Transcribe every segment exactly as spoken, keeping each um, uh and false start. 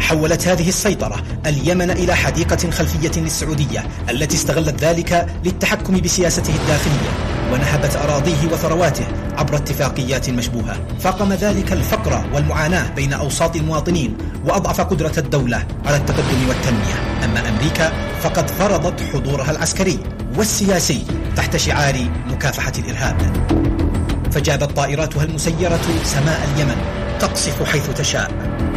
حولت هذه السيطرة اليمن إلى حديقة خلفية للسعودية التي استغلت ذلك للتحكم بسياسته الداخلية، ونهبت أراضيه وثرواته عبر اتفاقيات مشبوهة، فاقم ذلك الفقر والمعاناة بين أوساط المواطنين وأضعف قدرة الدولة على التقدم والتنمية. أما أمريكا فقد فرضت حضورها العسكري والسياسي تحت شعار مكافحة الإرهاب، فجابت طائراتها المسيرة سماء اليمن تقصف حيث تشاء،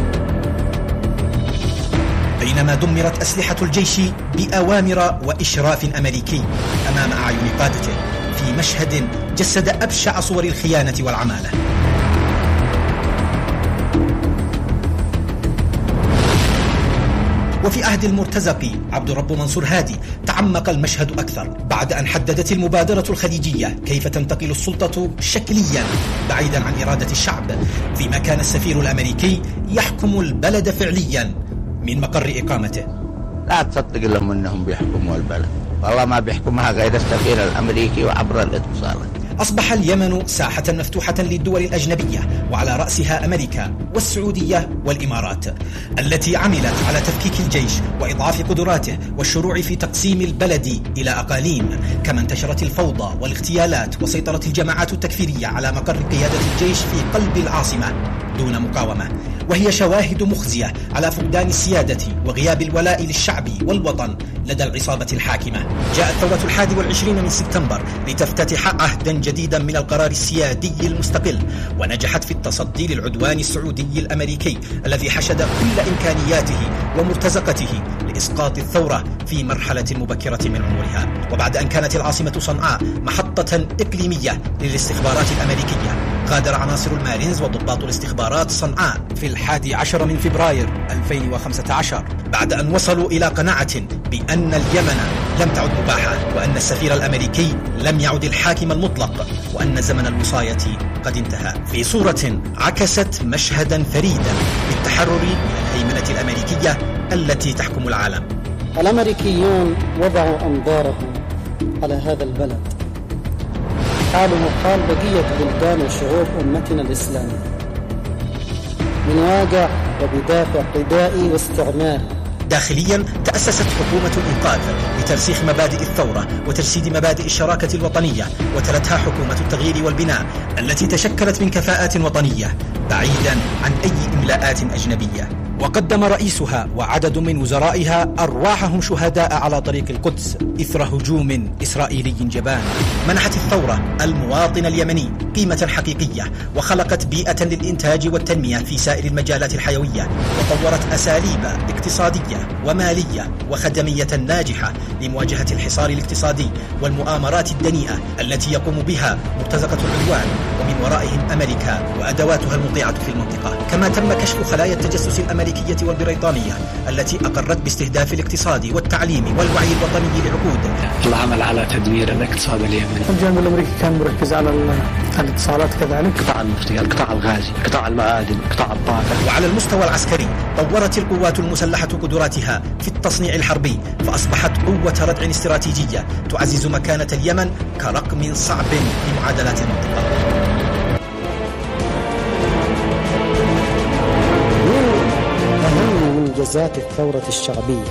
بينما دمرت أسلحة الجيش بأوامر وإشراف أمريكي أمام أعين قادته في مشهد جسد أبشع صور الخيانة والعمالة. وفي عهد المرتزق عبد الرب منصور هادي تعمق المشهد أكثر بعد أن حددت المبادرة الخليجية كيف تنتقل السلطة شكليا بعيدا عن إرادة الشعب، فيما كان السفير الأمريكي يحكم البلد فعليا من مقر إقامته. لا تصدق لهم أنهم بيحكموا البلد، والله ما بيحكمها غير السفير الأمريكي وعبر الاتصالات. أصبح اليمن ساحة مفتوحة للدول الأجنبية، وعلى رأسها أمريكا والسعودية والإمارات التي عملت على تفكيك الجيش وإضعاف قدراته والشروع في تقسيم البلد إلى أقاليم، كما انتشرت الفوضى والاغتيالات وسيطرت الجماعات التكفيرية على مقر قيادة الجيش في قلب العاصمة دون مقاومة، وهي شواهد مخزية على فقدان السيادة وغياب الولاء للشعب والوطن لدى العصابة الحاكمة. جاءت ثورة الحادي والعشرين من سبتمبر لتفتتح عهدا جديدا من القرار السيادي المستقل، ونجحت في التصدي للعدوان السعودي الأمريكي الذي حشد كل إمكانياته ومرتزقته لإسقاط الثورة في مرحلة مبكرة من عمرها. وبعد أن كانت العاصمة صنعاء محطة إقليمية للاستخبارات الأمريكية، غادر عناصر المارينز وضباط الاستخبارات صنعاء في الحادي عشر من فبراير ألفين وخمسة عشر بعد أن وصلوا إلى قناعة بأن اليمن لم تعد مباحة، وأن السفير الأمريكي لم يعد الحاكم المطلق، وأن زمن الوصاية قد انتهى، في صورة عكست مشهدا فريدا للتحرر من الهيمنة الأمريكية التي تحكم العالم. الأمريكيون وضعوا أنظارهم على هذا البلد، حال وحال بقية بلدان وشعوب أمتنا الإسلامية، من واقع وبدافع قضائي واستعماري. داخليا تأسست حكومة الإنقاذ لترسيخ مبادئ الثورة وتجسيد مبادئ الشراكة الوطنية، وتلتها حكومة التغيير والبناء التي تشكلت من كفاءات وطنية بعيدا عن أي إملاءات أجنبية. وقدم رئيسها وعدد من وزرائها أرواحهم شهداء على طريق القدس إثر هجوم إسرائيلي جبان. منحت الثورة المواطن اليمني قيمة حقيقية، وخلقت بيئة للإنتاج والتنمية في سائر المجالات الحيوية، وطورت أساليب اقتصادية ومالية وخدمية ناجحة لمواجهة الحصار الاقتصادي والمؤامرات الدنيئة التي يقوم بها مرتزقة العدوان، ومن ورائهم أمريكا وأدواتها المطيعة في المنطقة. كما تم كشف خلايا التجسس الأمريكية والبريطانية التي أقرت باستهداف الاقتصاد والتعليم والوعي الوطني لعقود. الله عمل على تدمير الاقتصاد اليمني. الجانب الأمريكي كان مركز على الاتصالات كذلك، قطاع النفطي، القطاع الغازي، قطاع المعادن، قطاع الطاقة. وعلى المستوى العسكري طورت القوات المسلحة قدراتها في التصنيع الحربي، فأصبحت قوة ردع استراتيجية تعزز مكانة اليمن كرقم صعب في معادلات المنطقة. إنجازات الثورة الشعبية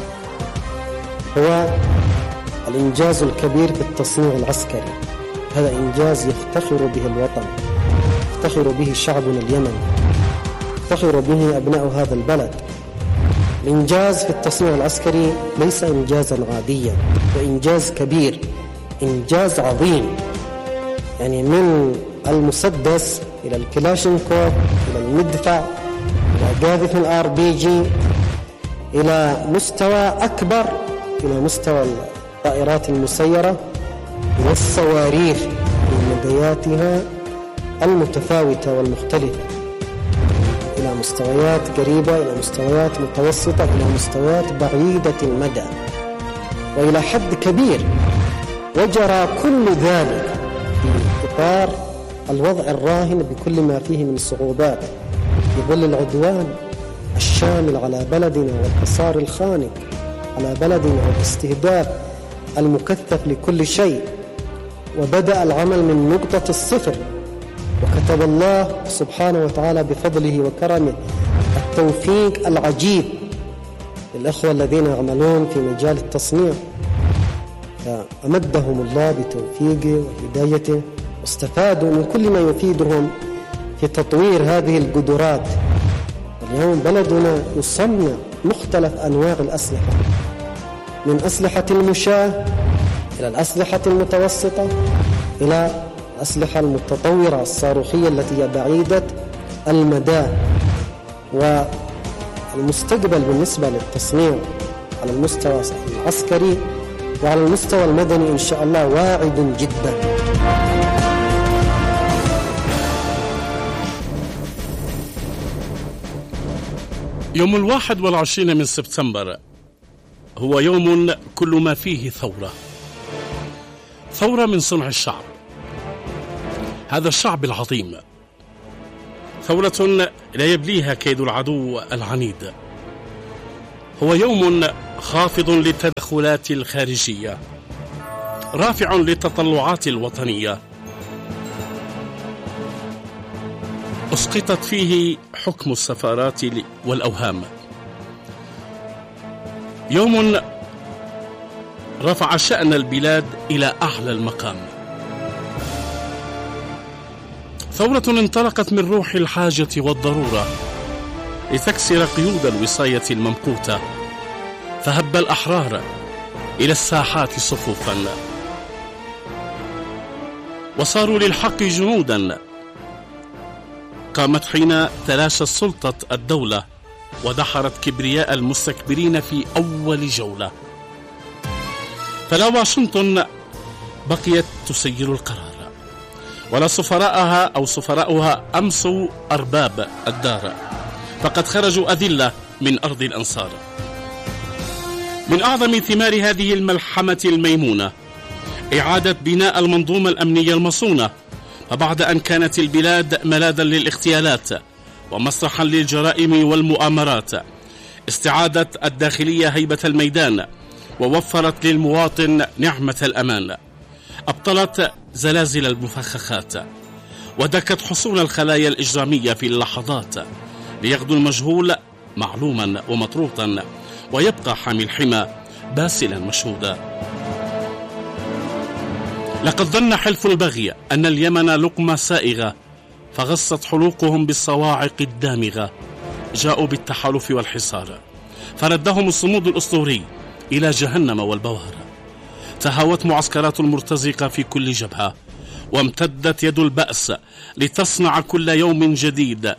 هو الإنجاز الكبير بالتصنيع العسكري. هذا إنجاز يفتخر به الوطن، يفتخر به شعبنا اليمني، يفتخر به أبناء هذا البلد. الإنجاز في التصنيع العسكري ليس إنجازا عاديا، وإنجاز كبير، إنجاز عظيم، يعني من المسدس إلى الكلاشينكوف إلى المدفع إلى قاذف الآر بي جي إلى مستوى أكبر، إلى مستوى الطائرات المسيرة والصواريخ بمدياتها المتفاوتة والمختلفة، إلى مستويات قريبة، إلى مستويات متوسطة، إلى مستويات بعيدة المدى، وإلى حد كبير. وجرى كل ذلك في إطار الوضع الراهن بكل ما فيه من صعوبات، في ظل العدوان الشامل على بلدنا والحصار الخانق على بلدنا والاستهداف المكثف لكل شيء. وبدأ العمل من نقطة الصفر، وكتب الله سبحانه وتعالى بفضله وكرمه التوفيق العجيب للأخوة الذين يعملون في مجال التصنيع، فأمدهم الله بتوفيقه وهدايته، واستفادوا من كل ما يفيدهم في تطوير هذه القدرات. اليوم بلدنا يصنع مختلف أنواع الأسلحة، من أسلحة المشاة إلى الأسلحة المتوسطة إلى الأسلحة المتطورة الصاروخية التي هي بعيدة المدى. والمستقبل بالنسبة للتصنيع على المستوى العسكري وعلى المستوى المدني إن شاء الله واعد جدا. يوم الواحد والعشرين من سبتمبر هو يوم كل ما فيه ثورة، ثورة من صنع الشعب، هذا الشعب العظيم، ثورة لا يبليها كيد العدو العنيد. هو يوم خافض للتدخلات الخارجية، رافع للتطلعات الوطنية، أسقطت فيه حكم السفارات والأوهام. يوم رفع شأن البلاد إلى أعلى المقام، ثورة انطلقت من روح الحاجة والضرورة لتكسر قيود الوصاية الممقوتة، فهب الأحرار إلى الساحات صفوفا، وصاروا للحق جنودا. قامت حين تلاشت سلطة الدولة ودحرت كبرياء المستكبرين في أول جولة، فلا واشنطن بقيت تسير القرار، ولا سفراءها أو سفراؤها أمسوا أرباب الدار، فقد خرجوا أذلة من أرض الأنصار. من أعظم ثمار هذه الملحمة الميمونة إعادة بناء المنظومة الأمنية المصونة، فبعد أن كانت البلاد ملاذا للاغتيالات ومسرحا للجرائم والمؤامرات، استعادت الداخلية هيبة الميدان، ووفرت للمواطن نعمة الأمان، أبطلت زلازل المفخخات، ودكت حصون الخلايا الإجرامية في اللحظات، ليغدو المجهول معلوما ومطروطا، ويبقى حامي الحمى باسلا مشهودا. لقد ظن حلف البغي أن اليمن لقمة سائغة، فغصت حلوقهم بالصواعق الدامغة، جاءوا بالتحالف والحصار، فردهم الصمود الأسطوري إلى جهنم والبوار. تهاوت معسكرات المرتزقة في كل جبهة، وامتدت يد البأس لتصنع كل يوم جديد.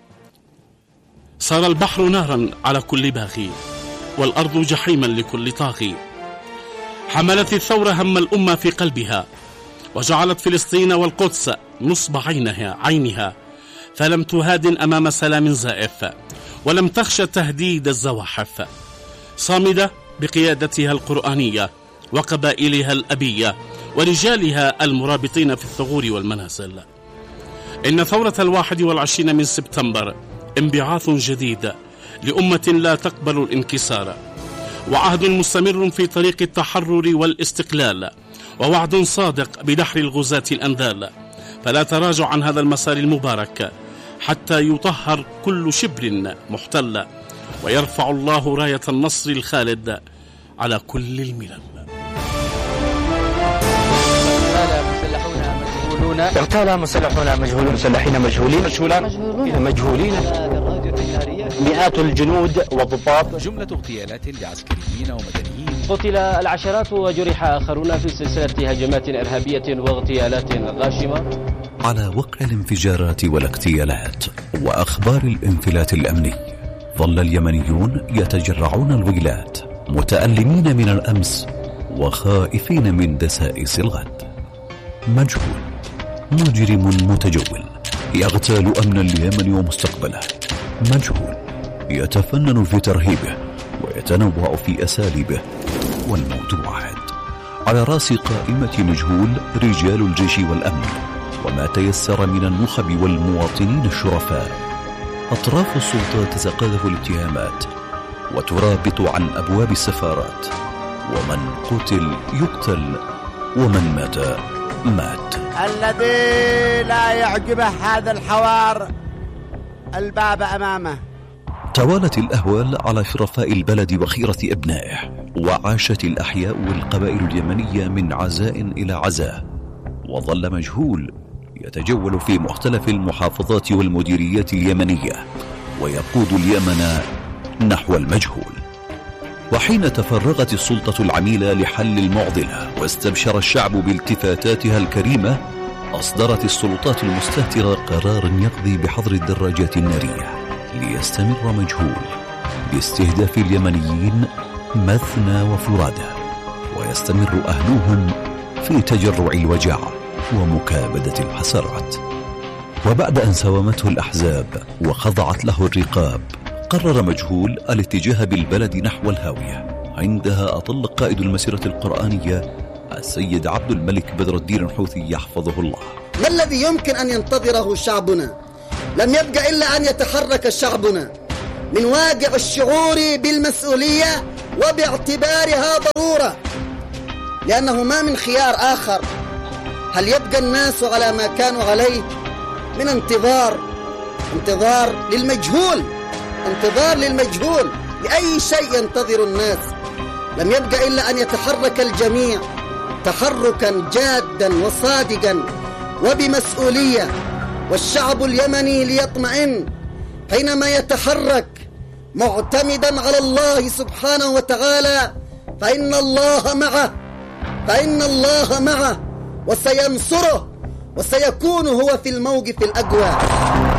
صار البحر نارا على كل باغي، والأرض جحيما لكل طاغي. حملت الثورة هم الأمة في قلبها، وجعلت فلسطين والقدس نصب عينها عينها، فلم تهادن أمام سلام زائف، ولم تخش تهديد الزواحف. صامدة بقيادتها القرآنية وقبائلها الأبية ورجالها المرابطين في الثغور والمنازل. إن ثورة الواحد والعشرين من سبتمبر انبعاث جديد لأمة لا تقبل الانكسار، وعهد مستمر في طريق التحرر والاستقلال، ووعد صادق بدحر الغزاة الأنذال. فلا تراجع عن هذا المسار المبارك حتى يطهر كل شبر محتل، ويرفع الله راية النصر الخالد على كل الملل. اغتال مسلحون مجهولون مسلحين مجهولين مجهولين مجهولين مئات الجنود والضباط. جملة اغتيالات لعسكريين ومدنيين، قتل العشرات وجرح آخرون في سلسلة هجمات إرهابية واغتيالات غاشمة. على وقع الانفجارات والاغتيالات وأخبار الانفلات الأمني، ظل اليمنيون يتجرعون الويلات، متألمين من الأمس وخائفين من دسائس الغد. مجهول، مجرم متجول يغتال أمن اليمن ومستقبله. مجهول، يتفنن في ترهيبه ويتنوع في أساليبه، والموت واحد. على رأس قائمة مجهول رجال الجيش والأمن، وما تيسر من النخب والمواطنين الشرفاء. أطراف السلطات تتقاذف الاتهامات وترابط عن أبواب السفارات، ومن قتل يقتل، ومن مات مات. الذي لا يعجبه هذا الحوار الباب أمامه، توالت الأهوال على شرفاء البلد وخيرة أبنائه، وعاشت الأحياء والقبائل اليمنية من عزاء إلى عزاء، وظل مجهول يتجول في مختلف المحافظات والمديريات اليمنية ويقود اليمن نحو المجهول. وحين تفرغت السلطة العميلة لحل المعضلة واستبشر الشعب بالتفاتاتها الكريمة، أصدرت السلطات المستهترة قرارا يقضي بحظر الدراجات النارية ليستمر مجهول باستهداف اليمنيين مثنى وفرادى، ويستمر أهلهم في تجرع الوجاعة ومكابدة الحسرات. وبعد أن ساومته الأحزاب وخضعت له الرقاب، قرر مجهول الاتجاه بالبلد نحو الهاوية. عندها أطل قائد المسيرة القرآنية السيد عبد الملك بدر الدين الحوثي يحفظه الله. ما الذي يمكن أن ينتظره شعبنا؟ لم يبقى إلا أن يتحرك شعبنا من واقع الشعور بالمسؤولية وباعتبارها ضرورة، لأنه ما من خيار آخر. هل يبقى الناس على ما كانوا عليه من انتظار انتظار للمجهول انتظار للمجهول لأي شيء ينتظر الناس؟ لم يبقى إلا أن يتحرك الجميع تحركا جادا وصادقا وبمسؤولية، والشعب اليمني ليطمئن حينما يتحرك معتمدا على الله سبحانه وتعالى، فإن الله معه فإن الله معه وسينصره وسيكون هو في الموقف الأقوى.